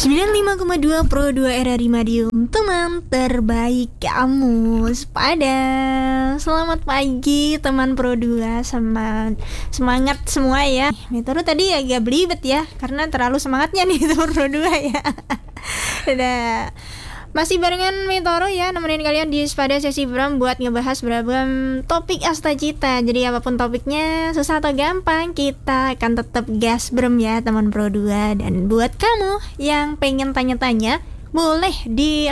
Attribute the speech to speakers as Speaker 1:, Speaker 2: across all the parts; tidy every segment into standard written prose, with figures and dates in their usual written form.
Speaker 1: 95,2 Pro 2 RRI Madiun, teman terbaik kamu sepada. Selamat pagi teman Pro 2, semangat semua ya. Metoro tadi agak belibet ya, karena terlalu semangatnya nih teman Pro 2 ya. Udah masih barengan Metoro ya, nemenin kalian di Sepada Sesi Bram buat ngebahas beragam topik Astagita. Jadi apapun topiknya, susah atau gampang, kita akan tetap gas Bram ya teman Pro 2. Dan buat kamu yang pengen tanya-tanya, boleh di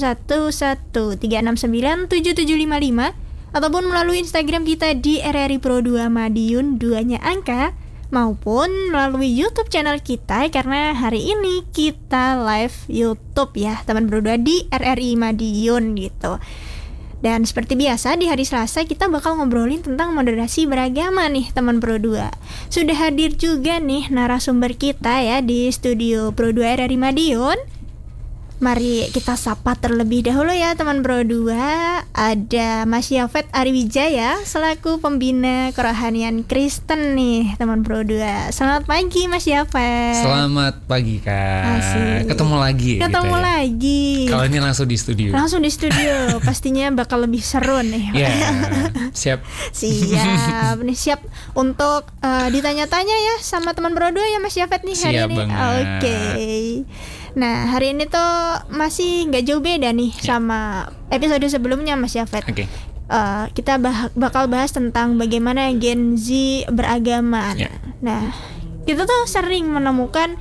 Speaker 1: 0811369775 ataupun melalui Instagram kita di RRI Pro 2 Madiun, 2-nya angka, maupun melalui YouTube channel kita, karena hari ini kita live YouTube ya teman berdua di RRI Madiun gitu. Dan seperti biasa di hari Selasa kita bakal ngobrolin tentang moderasi beragama nih teman Pro 2. Sudah hadir juga nih narasumber kita ya di studio Pro 2 RRI Madiun. Mari kita sapa terlebih dahulu ya teman Pro 2. Ada Mas Yafet Ariwijaya selaku pembina kerohanian Kristen nih teman Pro 2. Selamat pagi Mas Yafet.
Speaker 2: Selamat pagi Kak.
Speaker 1: Asik.
Speaker 2: Ketemu lagi ya.
Speaker 1: Ketemu
Speaker 2: kita,
Speaker 1: lagi.
Speaker 2: Kalau ini langsung di studio.
Speaker 1: Langsung di studio. Pastinya bakal lebih seru nih.
Speaker 2: Ya, siap.
Speaker 1: Siap. Nih siap untuk ditanya-tanya ya sama teman Pro 2 ya Mas Yafet nih hari
Speaker 2: siap
Speaker 1: ini. Oke. Nah hari ini tuh masih nggak jauh beda nih sama episode sebelumnya Mas Yafet.
Speaker 2: Oke.
Speaker 1: Kita bakal bahas tentang bagaimana Gen Z beragama. Nah kita tuh sering menemukan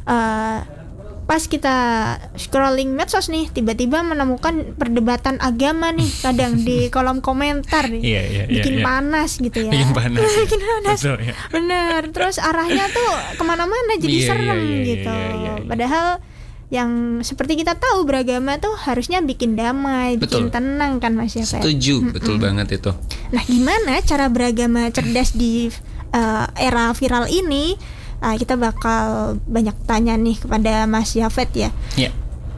Speaker 1: pas kita scrolling medsos nih, tiba-tiba menemukan perdebatan agama nih kadang di kolom komentar nih. Bikin panas gitu ya.
Speaker 2: Bikin panas.
Speaker 1: Bikin panas.
Speaker 2: Betul, ya.
Speaker 1: Bener. Terus arahnya tuh kemana-mana jadi serem gitu. Padahal yang seperti kita tahu beragama tuh harusnya bikin damai, bikin tenang kan Mas Yafet.
Speaker 2: Setuju, betul banget itu.
Speaker 1: Nah gimana cara beragama cerdas di era viral ini? Kita bakal banyak tanya nih kepada Mas Yafet ya.
Speaker 2: Iya.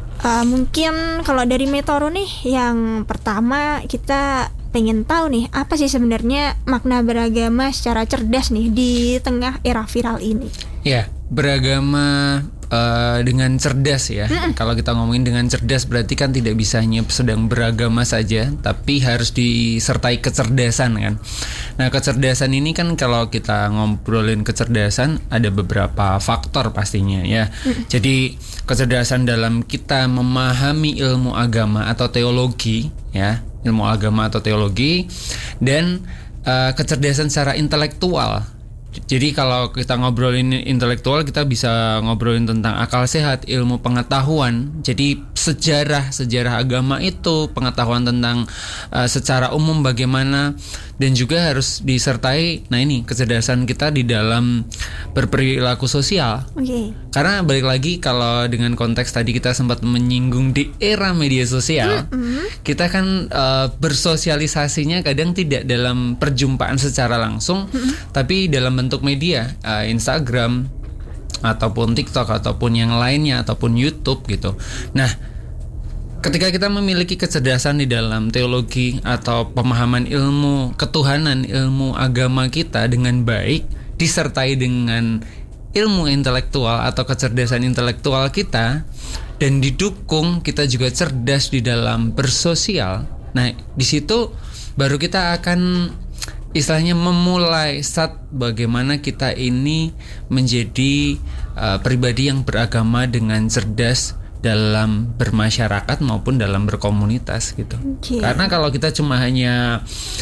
Speaker 1: Mungkin kalau dari Metoro nih, yang pertama kita pengen tahu nih, apa sih sebenarnya makna beragama secara cerdas nih di tengah era viral ini?
Speaker 2: Ya, beragama dengan cerdas ya. Kalau kita ngomongin dengan cerdas berarti kan tidak bisa hanya sedang beragama saja, tapi harus disertai kecerdasan kan. Nah kecerdasan ini kan kalau kita ngobrolin kecerdasan ada beberapa faktor pastinya ya. Jadi kecerdasan dalam kita memahami ilmu agama atau teologi ya, ilmu agama atau teologi, dan kecerdasan secara intelektual. Jadi kalau kita ngobrolin intelektual, kita bisa ngobrolin tentang akal sehat, ilmu pengetahuan. Jadi sejarah agama itu, pengetahuan tentang secara umum bagaimana, dan juga harus disertai kecerdasan kita di dalam berperilaku sosial. Karena balik lagi kalau dengan konteks tadi kita sempat menyinggung di era media sosial, kita kan bersosialisasinya kadang tidak dalam perjumpaan secara langsung, tapi dalam bentuk media, Instagram ataupun TikTok ataupun yang lainnya ataupun YouTube gitu. Nah, ketika kita memiliki kecerdasan di dalam teologi atau pemahaman ilmu ketuhanan, ilmu agama kita dengan baik, disertai dengan ilmu intelektual atau kecerdasan intelektual kita, dan didukung kita juga cerdas di dalam bersosial. Nah, di situ baru kita akan istilahnya memulai bagaimana kita ini menjadi pribadi yang beragama dengan cerdas dalam bermasyarakat maupun dalam berkomunitas gitu. Karena kalau kita cuma hanya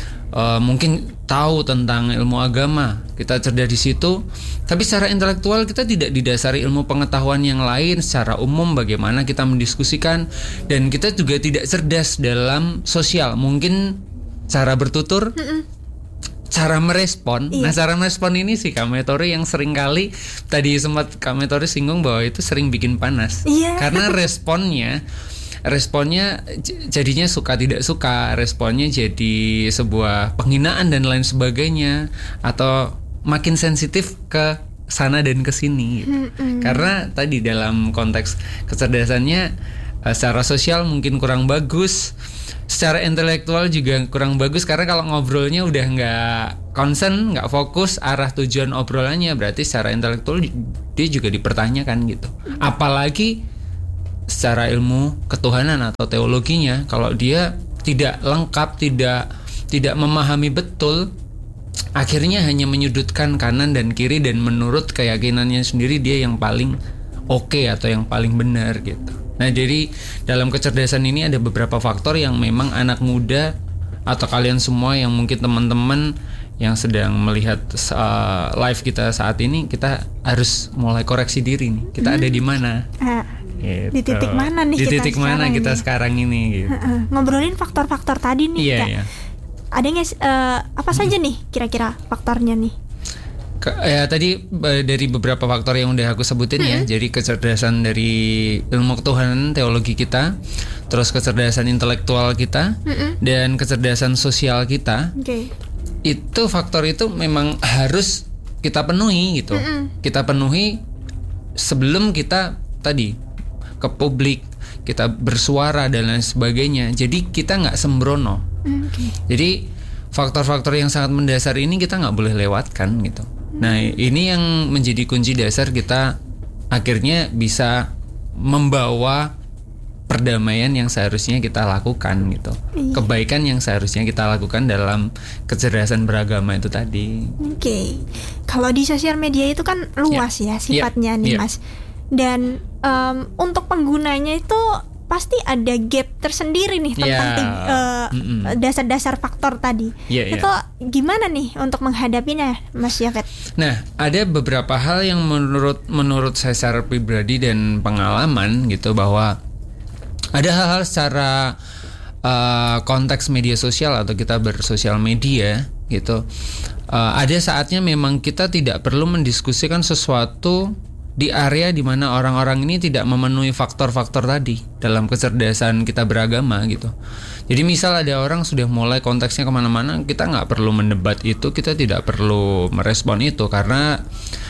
Speaker 2: mungkin tahu tentang ilmu agama, kita cerdas di situ, tapi secara intelektual kita tidak didasari ilmu pengetahuan yang lain secara umum bagaimana kita mendiskusikan, dan kita juga tidak cerdas dalam sosial, mungkin cara bertutur, cara merespon. Nah cara merespon ini sih Kak Metori yang sering kali tadi sempat Kak Metori singgung bahwa itu sering bikin panas. Karena responnya jadinya suka tidak suka, responnya jadi sebuah penghinaan dan lain sebagainya, atau makin sensitif ke sana dan ke sini gitu. Karena tadi dalam konteks kecerdasannya secara sosial mungkin kurang bagus, secara intelektual juga kurang bagus, karena kalau ngobrolnya udah nggak concern, nggak fokus arah tujuan obrolannya, berarti secara intelektual dia juga dipertanyakan gitu. Apalagi secara ilmu ketuhanan atau teologinya, kalau dia tidak lengkap, tidak memahami betul, akhirnya hanya menyudutkan kanan dan kiri dan menurut keyakinannya sendiri dia yang paling oke atau yang paling benar gitu. Nah, jadi dalam kecerdasan ini ada beberapa faktor yang memang anak muda atau kalian semua yang mungkin teman-teman yang sedang melihat live kita saat ini, kita harus mulai koreksi diri nih. Kita ada di mana? Gitu.
Speaker 1: Di titik mana nih?
Speaker 2: Di titik mana kita
Speaker 1: ini?
Speaker 2: sekarang ini? Gitu.
Speaker 1: Ngobrolin faktor-faktor tadi nih,
Speaker 2: Iya,
Speaker 1: Kak.
Speaker 2: iya.
Speaker 1: Ada nggak apa saja nih kira-kira faktornya nih?
Speaker 2: Tadi dari beberapa faktor yang udah aku sebutin ya. Jadi kecerdasan dari ilmu ketuhanan, teologi kita, terus kecerdasan intelektual kita, dan kecerdasan sosial kita.
Speaker 1: Oke.
Speaker 2: Itu faktor itu memang harus kita penuhi gitu. Kita penuhi sebelum kita tadi ke publik, kita bersuara dan lain sebagainya. Jadi kita nggak sembrono. Jadi faktor-faktor yang sangat mendasar ini kita nggak boleh lewatkan gitu. Nah, ini yang menjadi kunci dasar kita akhirnya bisa membawa perdamaian yang seharusnya kita lakukan gitu. Kebaikan yang seharusnya kita lakukan dalam kecerdasan beragama itu tadi.
Speaker 1: Oke. Kalau di sosial media itu kan luas ya sifatnya nih, Mas. Dan untuk penggunanya itu pasti ada gap tersendiri nih tentang dasar-dasar faktor tadi. Itu gimana nih untuk menghadapinya, Mas Yafet?
Speaker 2: Nah, ada beberapa hal yang menurut saya secara pribadi dan pengalaman gitu, bahwa ada hal-hal secara konteks media sosial atau kita bersosial media gitu. Ada saatnya memang kita tidak perlu mendiskusikan sesuatu di area di mana orang-orang ini tidak memenuhi faktor-faktor tadi dalam kecerdasan kita beragama gitu. Jadi misal ada orang sudah mulai konteksnya kemana-mana, kita nggak perlu mendebat itu, kita tidak perlu merespon itu karena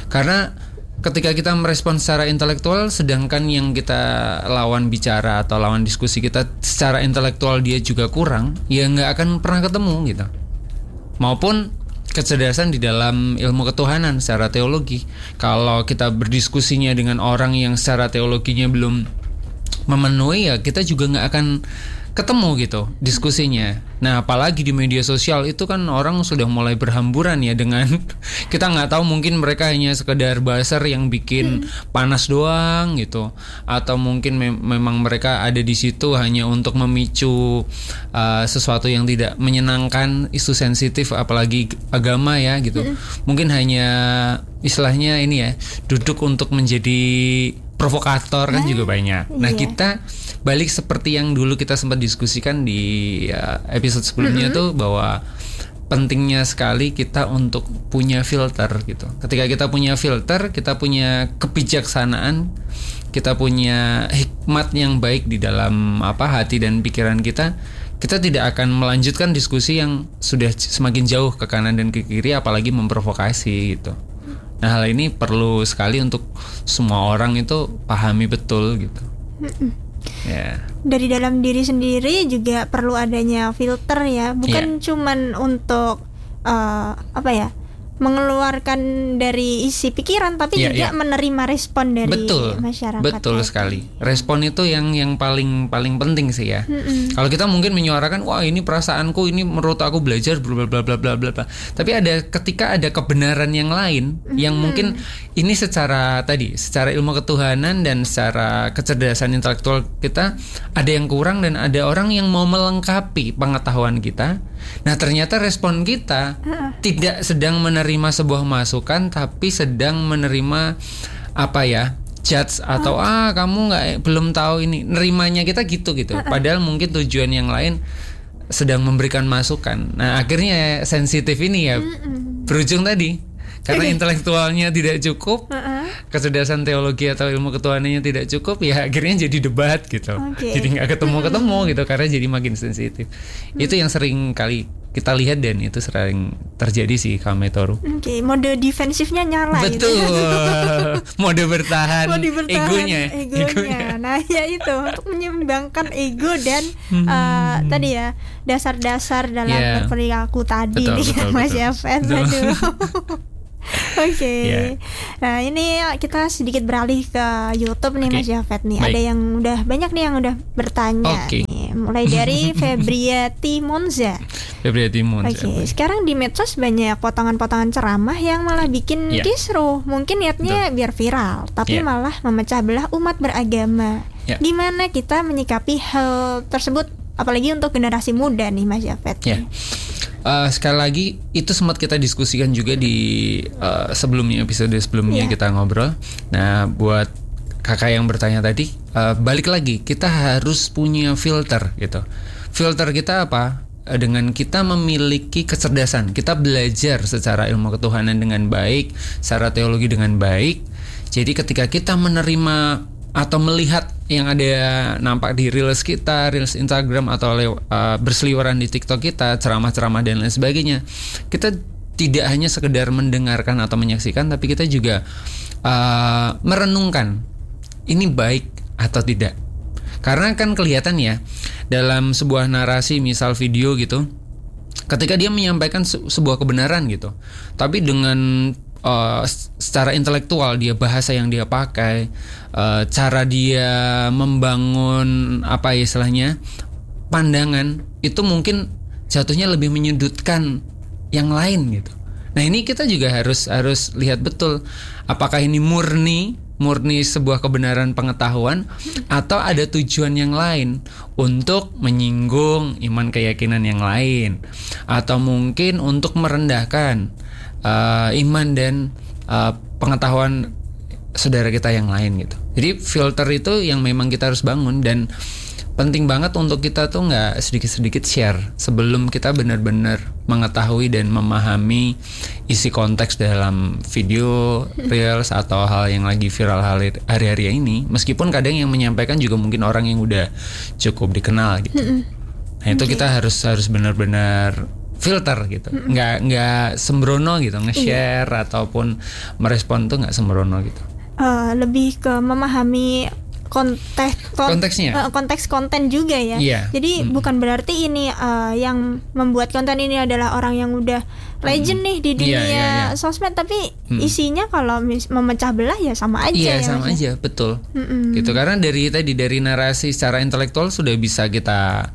Speaker 2: ketika kita merespon secara intelektual, sedangkan yang kita lawan bicara atau lawan diskusi kita secara intelektual dia juga kurang, ya nggak akan pernah ketemu gitu. Maupun kecerdasan di dalam ilmu ketuhanan secara teologi. Kalau kita berdiskusinya dengan orang yang secara teologinya belum memenuhi, ya kita juga nggak akan ketemu gitu diskusinya. Nah, apalagi di media sosial itu kan orang sudah mulai berhamburan ya dengan kita nggak tahu, mungkin mereka hanya sekedar buzzer yang bikin panas doang gitu, atau mungkin memang mereka ada di situ hanya untuk memicu sesuatu yang tidak menyenangkan, isu sensitif apalagi agama ya gitu. Mungkin hanya istilahnya ini ya, duduk untuk menjadi provokator kan juga banyak. Nah, kita balik seperti yang dulu kita sempat diskusikan di episode sebelumnya tuh, bahwa pentingnya sekali kita untuk punya filter gitu. Ketika kita punya filter, kita punya kebijaksanaan, kita punya hikmat yang baik di dalam hati dan pikiran kita tidak akan melanjutkan diskusi yang sudah semakin jauh ke kanan dan ke kiri, apalagi memprovokasi gitu. Nah, hal ini perlu sekali untuk semua orang itu pahami betul gitu.
Speaker 1: Dari dalam diri sendiri juga perlu adanya filter ya, bukan cuman untuk mengeluarkan dari isi pikiran, tapi juga menerima respon dari masyarakat. Betul
Speaker 2: sekali. Respon itu yang paling penting sih ya. Kalau kita mungkin menyuarakan, wah ini perasaanku, ini menurut aku belajar bla bla bla bla bla. Tapi ketika ada kebenaran yang lain yang mungkin ini secara ilmu ketuhanan dan secara kecerdasan intelektual kita ada yang kurang, dan ada orang yang mau melengkapi pengetahuan kita. Nah, ternyata respon kita tidak sedang menerima sebuah masukan, tapi sedang menerima judge atau kamu belum tahu ini. Nerimanya kita gitu. Padahal mungkin tujuan yang lain sedang memberikan masukan. Nah, akhirnya sensitif ini ya berujung tadi. Karena intelektualnya tidak cukup, kecerdasan teologi atau ilmu ketuhanannya tidak cukup, ya akhirnya jadi debat gitu. Jadi nggak ketemu gitu, karena jadi makin sensitif. Itu yang sering kali kita lihat dan itu sering terjadi sih, Kame Toru.
Speaker 1: Mode defensifnya nyala.
Speaker 2: Betul. Mode bertahan, egonya.
Speaker 1: Nah, ya itu untuk menyeimbangkan ego dan tadi ya dasar-dasar dalam berperilaku tadi, Mas Yafet. Oke.
Speaker 2: Ya.
Speaker 1: Nah, ini kita sedikit beralih ke YouTube nih
Speaker 2: Oke.
Speaker 1: Mas Jafet nih.
Speaker 2: Baik.
Speaker 1: Ada yang udah banyak nih yang udah bertanya
Speaker 2: Oke.
Speaker 1: nih. Mulai dari Febriati Monza.
Speaker 2: Febri Timun.
Speaker 1: Oke, sekarang di medsos banyak potongan-potongan ceramah yang malah bikin
Speaker 2: Iya.
Speaker 1: kisruh. Mungkin niatnya biar viral, tapi
Speaker 2: Iya.
Speaker 1: malah memecah belah umat beragama.
Speaker 2: Iya.
Speaker 1: Gimana kita menyikapi hal tersebut, apalagi untuk generasi muda nih Mas Jafet?
Speaker 2: Ya. Sekali lagi itu sempat kita diskusikan juga di sebelumnya, episode sebelumnya
Speaker 1: Iya.
Speaker 2: kita ngobrol. Nah, buat kakak yang bertanya tadi, balik lagi kita harus punya filter gitu. Filter kita apa? Dengan kita memiliki kecerdasan, kita belajar secara ilmu ketuhanan dengan baik, secara teologi dengan baik. Jadi ketika kita menerima atau melihat yang ada nampak di reels kita, reels Instagram atau berseliweran di TikTok kita, ceramah-ceramah dan lain sebagainya, kita tidak hanya sekedar mendengarkan atau menyaksikan, tapi kita juga merenungkan ini baik atau tidak. Karena kan kelihatan ya dalam sebuah narasi, misal video gitu, ketika dia menyampaikan sebuah kebenaran gitu, tapi dengan secara intelektual dia, bahasa yang dia pakai, cara dia membangun apa ya istilahnya, pandangan itu mungkin jatuhnya lebih menyudutkan yang lain gitu. Nah, ini kita juga harus lihat betul apakah ini murni sebuah kebenaran pengetahuan atau ada tujuan yang lain untuk menyinggung iman keyakinan yang lain, atau mungkin untuk merendahkan iman dan pengetahuan saudara kita yang lain gitu. Jadi filter itu yang memang kita harus bangun, dan penting banget untuk kita tuh nggak sedikit-sedikit share sebelum kita benar-benar mengetahui dan memahami isi konteks dalam video, reels atau hal yang lagi viral hari-hari ini. Meskipun kadang yang menyampaikan juga mungkin orang yang udah cukup dikenal gitu. Nah, itu kita harus benar-benar filter gitu, nggak sembrono gitu nge-share ataupun merespon tuh nggak sembrono gitu.
Speaker 1: Lebih ke memahami
Speaker 2: konteksnya,
Speaker 1: konteks konten juga ya.
Speaker 2: Iya.
Speaker 1: Jadi bukan berarti ini yang membuat konten ini adalah orang yang udah legend nih di dunia
Speaker 2: Iya.
Speaker 1: sosmed, tapi isinya kalau memecah belah ya sama aja.
Speaker 2: Iya,
Speaker 1: ya,
Speaker 2: sama
Speaker 1: Mas?
Speaker 2: aja, betul. Gitu, karena dari narasi secara intelektual sudah bisa kita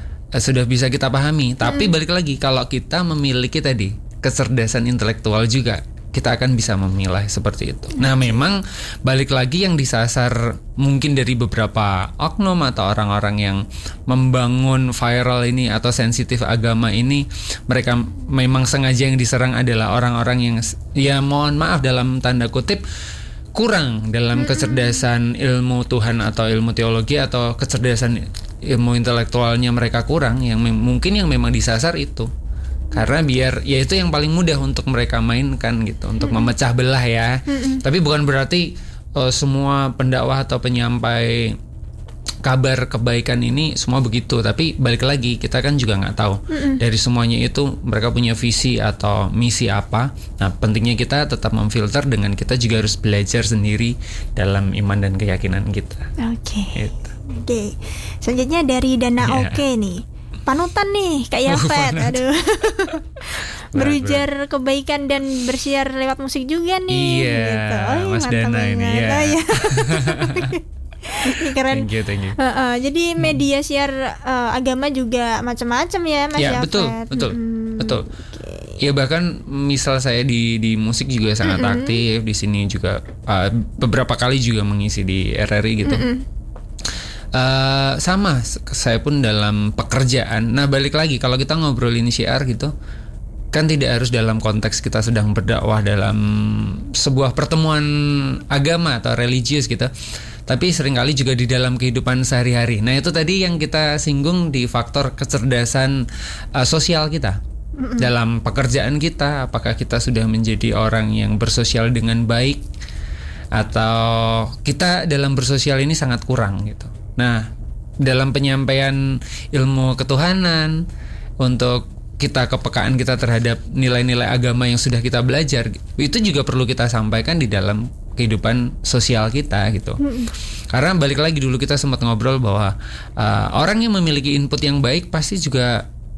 Speaker 2: pahami. Tapi balik lagi, kalau kita memiliki tadi kecerdasan intelektual juga, kita akan bisa memilah seperti itu. Nah, memang balik lagi yang disasar mungkin dari beberapa oknum atau orang-orang yang membangun viral ini atau sensitif agama ini, mereka memang sengaja yang diserang adalah orang-orang yang ya mohon maaf dalam tanda kutip kurang dalam kecerdasan ilmu Tuhan atau ilmu teologi, atau kecerdasan ilmu intelektualnya mereka kurang, yang mungkin yang memang disasar itu. Karena biar ya itu yang paling mudah untuk mereka mainkan gitu, untuk memecah belah ya. Tapi bukan berarti semua pendakwah atau penyampai kabar kebaikan ini semua begitu. Tapi balik lagi, kita kan juga nggak tahu dari semuanya itu mereka punya visi atau misi apa. Nah, pentingnya kita tetap memfilter dengan kita juga harus belajar sendiri dalam iman dan keyakinan kita.
Speaker 1: Oke.
Speaker 2: Gitu.
Speaker 1: Oke. Selanjutnya dari Dana
Speaker 2: Iya.
Speaker 1: Oke nih. Panutan nih kayak Yafet, aduh. Berujar kebaikan dan bersiar lewat musik juga nih.
Speaker 2: Iya,
Speaker 1: gitu.
Speaker 2: Mas
Speaker 1: mantap
Speaker 2: Dana ini,
Speaker 1: banget.
Speaker 2: ya.
Speaker 1: Oh, iya. Ini keren.
Speaker 2: Thank you.
Speaker 1: Jadi media siar agama juga macam-macam ya, Mas
Speaker 2: Ya,
Speaker 1: Yafet.
Speaker 2: betul. Ya, bahkan misal saya di musik juga sangat aktif di sini juga, beberapa kali juga mengisi di RRI gitu. Sama saya pun dalam pekerjaan. Nah, balik lagi kalau kita ngobrolin syiar gitu, kan tidak harus dalam konteks kita sedang berdakwah dalam sebuah pertemuan agama atau religius gitu, tapi seringkali juga di dalam kehidupan sehari-hari. Nah, itu tadi yang kita singgung di faktor kecerdasan sosial kita. Dalam pekerjaan kita, apakah kita sudah menjadi orang yang bersosial dengan baik, atau kita dalam bersosial ini sangat kurang gitu. Nah, dalam penyampaian ilmu ketuhanan, untuk kita kepekaan kita terhadap nilai-nilai agama yang sudah kita belajar, itu juga perlu kita sampaikan di dalam kehidupan sosial kita gitu. Karena balik lagi, dulu kita sempat ngobrol bahwa orang yang memiliki input yang baik pasti juga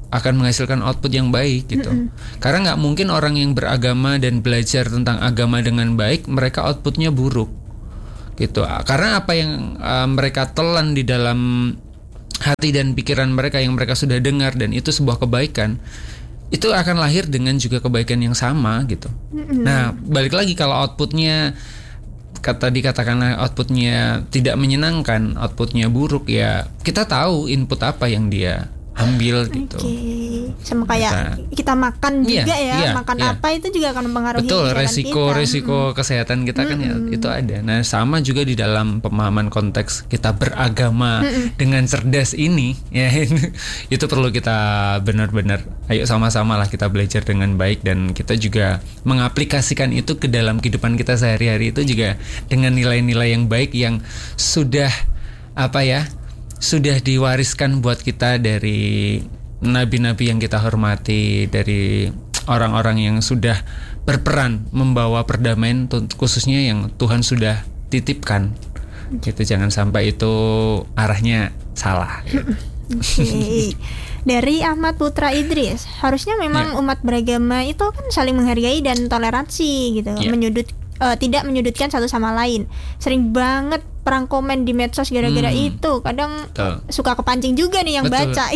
Speaker 2: akan menghasilkan output yang baik gitu. Karena nggak mungkin orang yang beragama dan belajar tentang agama dengan baik mereka outputnya buruk gitu. Karena apa yang mereka telan di dalam hati dan pikiran mereka yang mereka sudah dengar dan itu sebuah kebaikan, itu akan lahir dengan juga kebaikan yang sama gitu. Nah, balik lagi kalau outputnya dikatakan outputnya tidak menyenangkan, outputnya buruk, ya kita tahu input apa yang dia ambil gitu.
Speaker 1: Sama kayak kita makan juga makan apa itu juga akan mempengaruhi
Speaker 2: betul
Speaker 1: kita.
Speaker 2: resiko kesehatan kita kan ya itu ada. Nah sama juga di dalam pemahaman konteks kita beragama dengan cerdas ini ya itu perlu kita benar-benar ayo sama-sama lah kita belajar dengan baik dan kita juga mengaplikasikan itu ke dalam kehidupan kita sehari-hari itu juga dengan nilai-nilai yang baik yang sudah sudah diwariskan buat kita dari nabi-nabi yang kita hormati, dari orang-orang yang sudah berperan membawa perdamaian khususnya yang Tuhan sudah titipkan. Gitu, jangan sampai itu arahnya salah.
Speaker 1: Dari Ahmad Putra Idris, harusnya memang umat beragama itu kan saling menghargai dan toleransi gitu, tidak menyudutkan satu sama lain. Sering banget perang komen di medsos gara-gara itu. Kadang suka kepancing juga nih yang baca.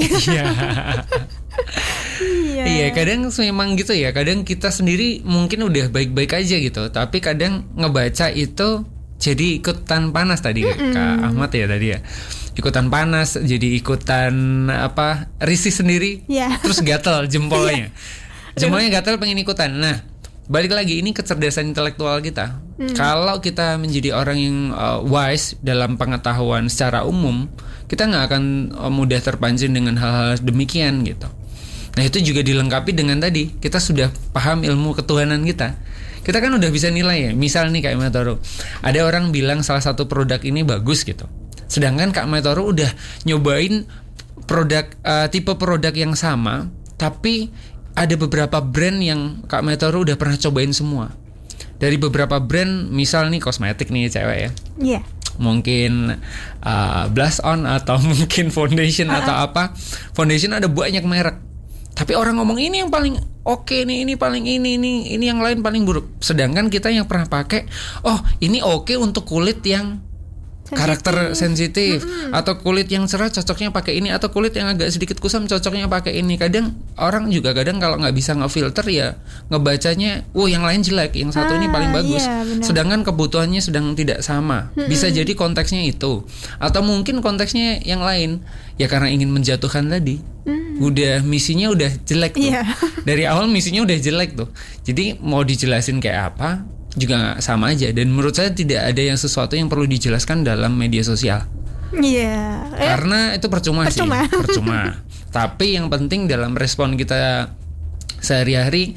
Speaker 2: Iya, kadang memang gitu ya. Kadang kita sendiri mungkin udah baik-baik aja gitu, tapi kadang ngebaca itu jadi ikutan panas tadi Kak Ahmad ya tadi ya. Ikutan panas, jadi ikutan risih sendiri. Terus gatel jempolnya. Jempolnya gatel pengen ikutan. Nah, balik lagi ini kecerdasan intelektual kita. Kalau kita menjadi orang yang wise dalam pengetahuan secara umum, kita nggak akan mudah terpancing dengan hal-hal demikian gitu. Nah itu juga dilengkapi dengan tadi kita sudah paham ilmu ketuhanan kita. Kita kan udah bisa nilai ya. Misal nih Kak Metoro, ada orang bilang salah satu produk ini bagus gitu. Sedangkan Kak Metoro udah nyobain produk tipe produk yang sama, tapi ada beberapa brand yang Kak Metoro udah pernah cobain semua. Dari beberapa brand, misal nih kosmetik nih cewek ya. Mungkin blush on atau mungkin foundation atau apa. Foundation ada banyak merek. Tapi orang ngomong ini yang paling oke nih, ini paling ini yang lain paling buruk. Sedangkan kita yang pernah pakai, oh ini oke untuk kulit yang karakter sensitif atau kulit yang cerah cocoknya pakai ini, atau kulit yang agak sedikit kusam cocoknya pakai ini. Kadang orang juga kalau nggak bisa ngefilter ya ngebacanya, yang lain jelek, yang satu ini paling bagus. Sedangkan kebutuhannya sedang tidak sama. Bisa jadi konteksnya itu, atau mungkin konteksnya yang lain. Ya karena ingin menjatuhkan tadi. Udah misinya udah jelek tuh. Dari awal misinya udah jelek tuh. Jadi mau dijelasin kayak apa juga sama aja, dan menurut saya tidak ada yang sesuatu yang perlu dijelaskan dalam media sosial. Karena itu percuma. Tapi yang penting dalam respon kita sehari-hari,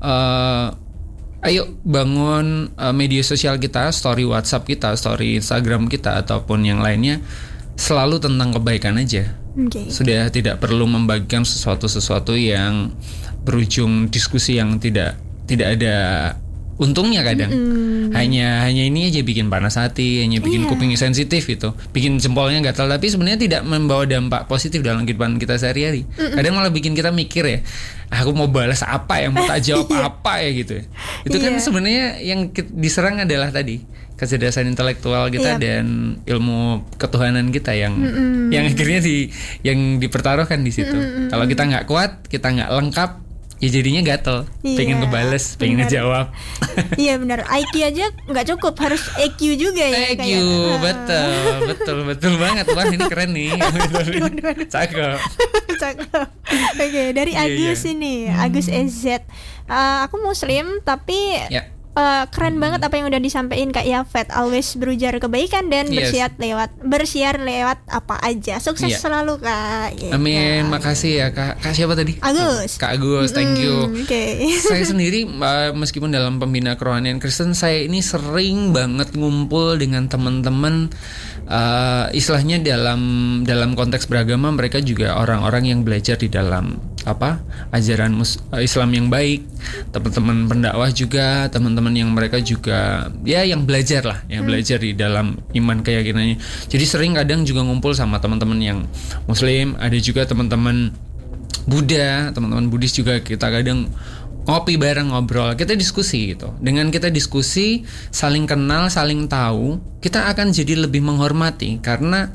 Speaker 2: ayo bangun media sosial kita, story WhatsApp kita, story Instagram kita ataupun yang lainnya selalu tentang kebaikan aja. Sudah tidak perlu membagikan sesuatu yang berujung diskusi yang tidak ada untungnya kadang. Hanya ini aja bikin panas hati, hanya bikin kupingnya sensitif itu, bikin jempolnya gatal, tapi sebenarnya tidak membawa dampak positif dalam kehidupan kita sehari-hari. Kadang malah bikin kita mikir ya, aku mau balas apa ya, mau tak jawab apa ya gitu ya. Itu kan sebenarnya yang diserang adalah tadi kecerdasan intelektual kita dan ilmu ketuhanan kita yang akhirnya yang dipertaruhkan di situ. Kalau kita nggak kuat, kita nggak lengkap, ya jadinya gatel, pengen ngebales, pengen ngejawab.
Speaker 1: Iya benar, IQ aja nggak cukup, harus EQ juga ya.
Speaker 2: EQ, betul banget. Wah ini keren nih. Cakep.
Speaker 1: Oke, dari Agus ini, Agus EZ. Aku Muslim tapi keren banget apa yang udah disampaikan Kak Yafet. Always berujar kebaikan dan bersiar lewat apa aja. Sukses selalu Kak.
Speaker 2: Amin. Makasih ya Kak siapa tadi?
Speaker 1: Agus.
Speaker 2: Kak Agus, thank you. Saya sendiri meskipun dalam pembina kerohanian Kristen, saya ini sering banget ngumpul dengan teman-teman istilahnya dalam konteks beragama, mereka juga orang-orang yang belajar di dalam ajaran Islam yang baik, teman-teman pendakwah juga, teman-teman yang mereka juga yang belajar lah, yang belajar di dalam iman keyakinannya. Jadi sering kadang juga ngumpul sama teman-teman yang Muslim, ada juga teman-teman Buddha, teman-teman Buddhis juga kita kadang ngopi bareng, ngobrol, kita diskusi gitu. Dengan kita diskusi, saling kenal, saling tahu, kita akan jadi lebih menghormati karena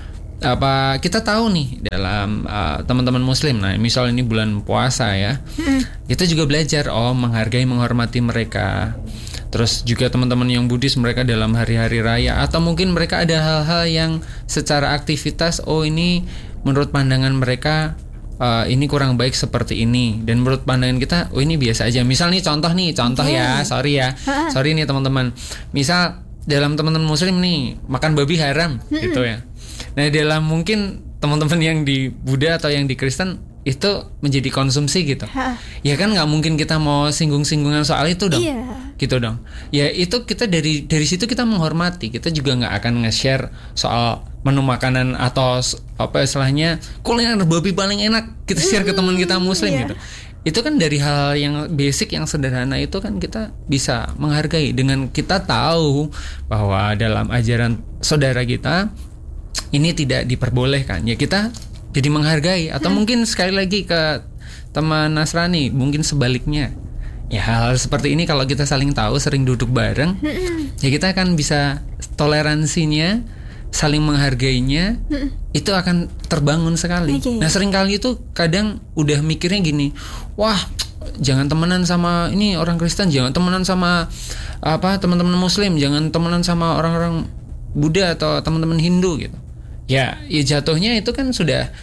Speaker 2: kita tahu nih dalam teman-teman Muslim. Nah, misal ini bulan puasa ya, kita juga belajar menghargai, menghormati mereka. Terus juga teman-teman yang Buddhis, mereka dalam hari-hari raya atau mungkin mereka ada hal-hal yang secara aktivitas, ini menurut pandangan mereka ini kurang baik seperti ini, dan menurut pandangan kita ini biasa aja. Misal nih contoh ya, sorry nih teman-teman. Misal dalam teman-teman Muslim nih makan babi haram gitu ya. Nah, dalam mungkin teman-teman yang di Buddha atau yang di Kristen itu menjadi konsumsi gitu. Ya kan nggak mungkin kita mau singgung-singgungan soal itu dong. Gitu dong. Ya itu kita dari situ kita menghormati. Kita juga nggak akan nge-share soal menu makanan atau istilahnya kuliner babi paling enak kita share ke teman kita Muslim gitu. Itu kan dari hal yang basic, yang sederhana itu kan kita bisa menghargai dengan kita tahu bahwa dalam ajaran saudara kita ini tidak diperbolehkan. Ya kita jadi menghargai. Atau mungkin sekali lagi ke teman Nasrani, mungkin sebaliknya. Ya hal seperti ini kalau kita saling tahu, sering duduk bareng, ya kita akan bisa toleransinya, saling menghargainya, itu akan terbangun sekali. Nah, seringkali itu kadang udah mikirnya gini, wah jangan temenan sama ini orang Kristen, jangan temenan sama teman-teman Muslim, jangan temenan sama orang-orang Buddha atau teman-teman Hindu gitu. Ya jatuhnya itu kan sudah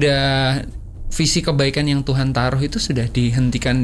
Speaker 2: visi kebaikan yang Tuhan taruh itu sudah dihentikan,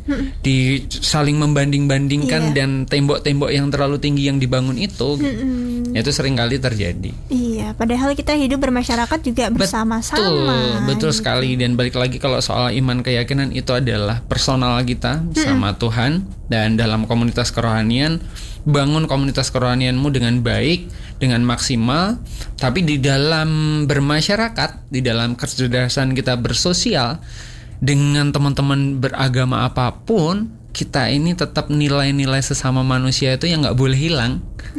Speaker 2: di saling membanding-bandingkan, dan tembok-tembok yang terlalu tinggi yang dibangun itu itu seringkali terjadi. Iya,
Speaker 1: padahal kita hidup bermasyarakat juga bersama-sama.
Speaker 2: Betul sekali. Dan balik lagi, kalau soal iman, keyakinan itu adalah personal kita sama Tuhan. Dan dalam komunitas kerohanian, bangun komunitas kerohanianmu dengan baik, dengan maksimal. Tapi di dalam bermasyarakat, di dalam kecerdasan kita bersosial dengan teman-teman beragama apapun, kita ini tetap nilai-nilai sesama manusia itu yang gak boleh hilang.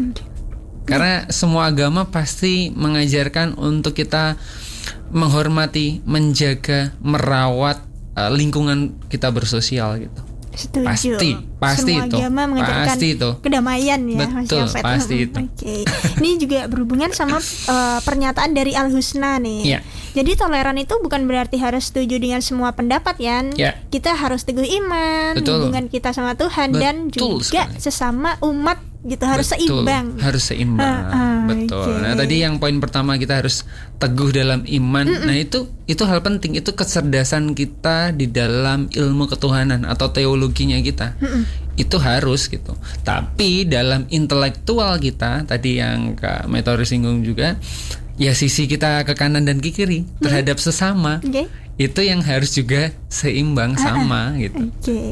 Speaker 2: Karena semua agama pasti mengajarkan untuk kita menghormati, menjaga, merawat lingkungan kita bersosial gitu.
Speaker 1: Setuju.
Speaker 2: Pasti
Speaker 1: semua
Speaker 2: itu.
Speaker 1: Agama mengajarkan
Speaker 2: Pasti itu.
Speaker 1: Kedamaian ya.
Speaker 2: Betul,
Speaker 1: Mas Yafet.
Speaker 2: pasti itu.
Speaker 1: Ini juga berhubungan sama pernyataan dari Al-Husna nih. Jadi toleran itu bukan berarti harus setuju dengan semua pendapat ya. Kita harus teguh iman, hubungan kita sama Tuhan, dan juga sesama umat gitu, harus seimbang.
Speaker 2: Harus seimbang. Betul. Nah, tadi yang poin pertama, kita harus teguh dalam iman. Nah, itu hal penting, itu kecerdasan kita di dalam ilmu ketuhanan atau teologinya kita. Itu harus gitu. Tapi dalam intelektual kita, tadi yang Kak Meteori singgung juga, ya sisi kita ke kanan dan ke kiri terhadap sesama. Itu yang harus juga seimbang sama gitu.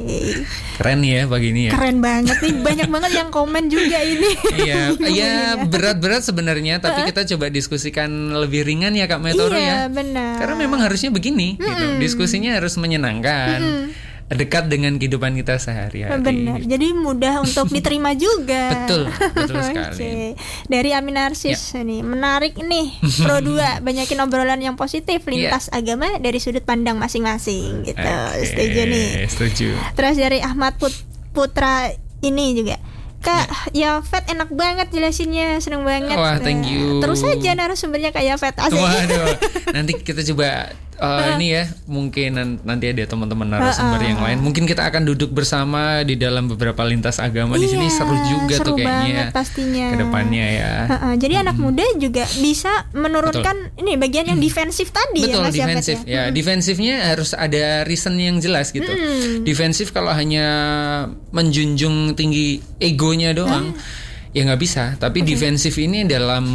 Speaker 2: Keren ya pagi ini ya.
Speaker 1: Keren banget nih, banyak banget yang komen juga ini.
Speaker 2: Iya, berat-berat sebenarnya, tapi kita coba diskusikan lebih ringan ya Kak Metoro ya.
Speaker 1: Benar.
Speaker 2: Karena memang harusnya begini gitu. Diskusinya harus menyenangkan. Dekat dengan kehidupan kita sehari-hari.
Speaker 1: Benar, jadi mudah untuk diterima juga.
Speaker 2: Betul sekali.
Speaker 1: Dari Amin Narsis nih, menarik nih Pro 2, banyakin obrolan yang positif lintas agama dari sudut pandang masing-masing gitu. Setuju nih.
Speaker 2: Setuju.
Speaker 1: Terus dari Ahmad Putra ini juga, Kak Yafet enak banget jelasinnya, seneng banget.
Speaker 2: Wah, thank you.
Speaker 1: Terus aja narasumbernya Kak Yafet.
Speaker 2: Waduh, nanti kita coba ini ya, mungkin nanti ada teman-teman narasumber yang lain. Mungkin kita akan duduk bersama di dalam beberapa lintas agama di sini. Seru juga tuh kayaknya.
Speaker 1: Pastinya.
Speaker 2: Kedepannya ya.
Speaker 1: Jadi anak muda juga bisa menurunkan ini bagian yang defensif tadi.
Speaker 2: Betul,
Speaker 1: ya Mas
Speaker 2: defensif.
Speaker 1: Yafet, ya.
Speaker 2: Defensifnya harus ada reason yang jelas gitu. Defensif kalau hanya menjunjung tinggi egonya doang, ya nggak bisa. Tapi defensif ini dalam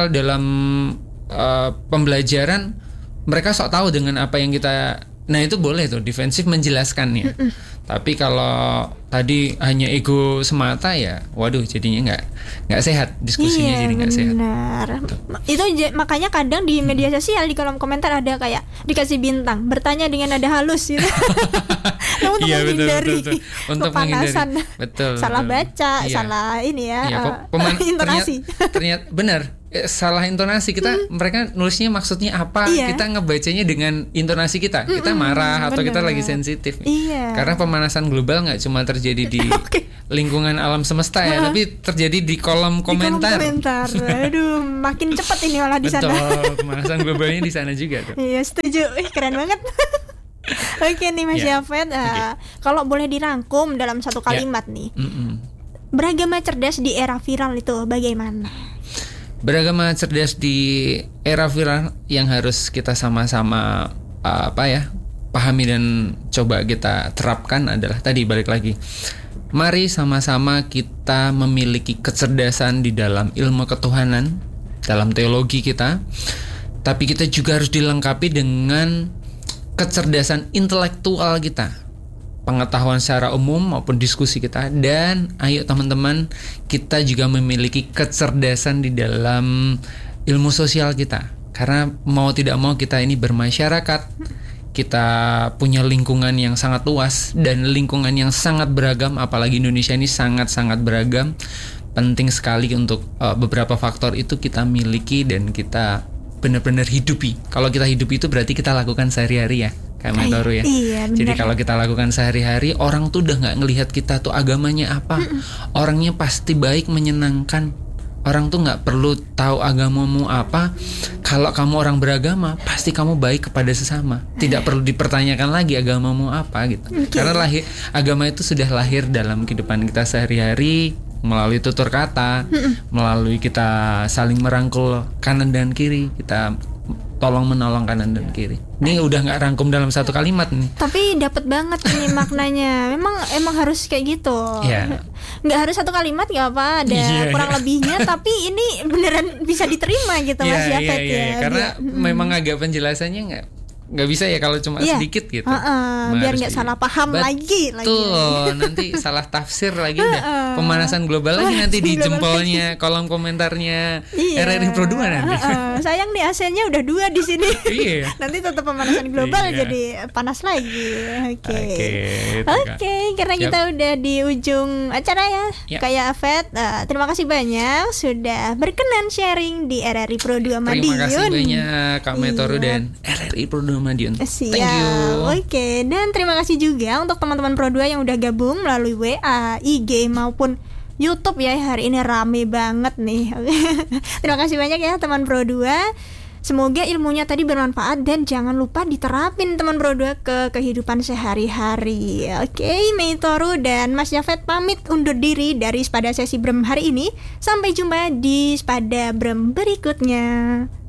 Speaker 2: pembelajaran, mereka sok tahu dengan apa yang kita, nah itu boleh tuh defensif menjelaskannya. Tapi kalau tadi hanya ego semata, ya waduh jadinya nggak sehat diskusinya. Jadi nggak sehat.
Speaker 1: Benar. Itu makanya kadang di media sosial di kolom komentar ada kayak dikasih bintang, bertanya dengan nada halus gitu. untuk
Speaker 2: Iya, betul,
Speaker 1: menghindari
Speaker 2: betul. Untuk
Speaker 1: kepanasan.
Speaker 2: menghindari. Betul,
Speaker 1: Salah
Speaker 2: betul.
Speaker 1: baca,
Speaker 2: Iya.
Speaker 1: salah ini ya,
Speaker 2: Iya,
Speaker 1: intonasi.
Speaker 2: ternyata benar. Salah intonasi kita, mereka nulisnya maksudnya apa,
Speaker 1: Iya.
Speaker 2: kita ngebacanya dengan intonasi kita marah atau kita
Speaker 1: benar.
Speaker 2: lagi sensitif.
Speaker 1: Iya.
Speaker 2: Karena pemanasan global nggak cuma terjadi di lingkungan alam semesta ya, tapi terjadi di kolom komentar.
Speaker 1: Di kolom komentar. Aduh, makin cepat ini malah di sana.
Speaker 2: Betul, pemanasan globalnya di sana juga tuh.
Speaker 1: Iya, setuju. Keren banget. Oke nih Mas
Speaker 2: Ya.
Speaker 1: Jafet, kalau boleh dirangkum dalam satu kalimat nih,
Speaker 2: Mm-mm.
Speaker 1: beragama cerdas di era viral itu bagaimana?
Speaker 2: Beragama cerdas di era viral yang harus kita sama-sama pahami dan coba kita terapkan adalah tadi balik lagi. Mari sama-sama kita memiliki kecerdasan di dalam ilmu ketuhanan, dalam teologi kita, tapi kita juga harus dilengkapi dengan kecerdasan intelektual kita, pengetahuan secara umum maupun diskusi kita, dan ayo teman-teman, kita juga memiliki kecerdasan di dalam ilmu sosial kita, karena mau tidak mau kita ini bermasyarakat, kita punya lingkungan yang sangat luas dan lingkungan yang sangat beragam, apalagi Indonesia ini sangat-sangat beragam. Penting sekali untuk beberapa faktor itu kita miliki dan kita benar-benar hidupi. Kalau kita hidup itu berarti kita lakukan sehari-hari ya, kayak Metoru ya.
Speaker 1: Iya, benar.
Speaker 2: Jadi kalau kita lakukan sehari-hari, orang tuh udah nggak ngelihat kita tuh agamanya apa. Orangnya pasti baik, menyenangkan. Orang tuh nggak perlu tahu agamamu apa. Kalau kamu orang beragama, pasti kamu baik kepada sesama. Tidak perlu dipertanyakan lagi agamamu apa gitu. Karena agama itu sudah lahir dalam kehidupan kita sehari-hari, melalui tutur kata, melalui kita saling merangkul kanan dan kiri, kita tolong menolong kanan dan kiri. Ini udah nggak rangkum dalam satu kalimat nih.
Speaker 1: Tapi dapat banget ini maknanya. Emang harus kayak gitu.
Speaker 2: Iya.
Speaker 1: Nggak harus satu kalimat nggak apa, ada
Speaker 2: Iya,
Speaker 1: kurang
Speaker 2: iya.
Speaker 1: lebihnya. Tapi ini beneran bisa diterima gitu Mas Jafet ya.
Speaker 2: Karena
Speaker 1: Biar-
Speaker 2: memang agak penjelasannya nggak bisa ya kalau cuma
Speaker 1: Iya.
Speaker 2: sedikit gitu.
Speaker 1: Biar
Speaker 2: Harus
Speaker 1: nggak salah paham lagi.
Speaker 2: Betul, nanti salah tafsir lagi dah. Pemanasan global lagi nanti di
Speaker 1: Pemanasan global
Speaker 2: jempolnya, kolom komentarnya
Speaker 1: Iya.
Speaker 2: RRI Pro 2 nanti.
Speaker 1: Sayang nih AC-nya udah 2 di sini.
Speaker 2: Iya.
Speaker 1: Nanti tetap pemanasan global
Speaker 2: Iya.
Speaker 1: jadi panas lagi. Oke.
Speaker 2: Oke, itu, Kak.
Speaker 1: Oke, karena
Speaker 2: Yap.
Speaker 1: kita udah di ujung acara ya.
Speaker 2: Yap.
Speaker 1: Kayak Afet, terima kasih banyak sudah berkenan sharing di RRI Pro 2 Madiun.
Speaker 2: Terima kasih banyak Kak Metoru
Speaker 1: Iya.
Speaker 2: dan RRI Pro 2 Madiun.
Speaker 1: Siap.
Speaker 2: Thank you.
Speaker 1: Oke, dan terima kasih juga untuk teman-teman Pro 2 yang udah gabung melalui WA, IG maupun YouTube ya. Hari ini rame banget nih. Terima kasih banyak ya teman Pro 2. Semoga ilmunya tadi bermanfaat dan jangan lupa diterapin teman Pro 2 ke kehidupan sehari-hari. Oke, Metoru dan Mas Jafet pamit undur diri dari Spada Sesi Brem hari ini. Sampai jumpa di Spada Brem berikutnya.